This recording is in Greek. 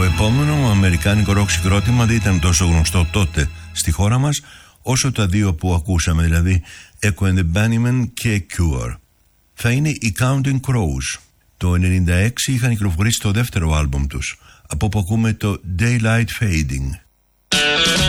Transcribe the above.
επόμενο αμερικάνικο ροκ συγκρότημα δεν ήταν τόσο γνωστό τότε στη χώρα μας όσο τα δύο που ακούσαμε, δηλαδή Echo and the Bunnymen και Cure. Θα είναι οι Counting Crows. Το 1996 είχαν κυκλοφορήσει το δεύτερο άλμπουμ τους, από όπου ακούμε το Daylight Fading.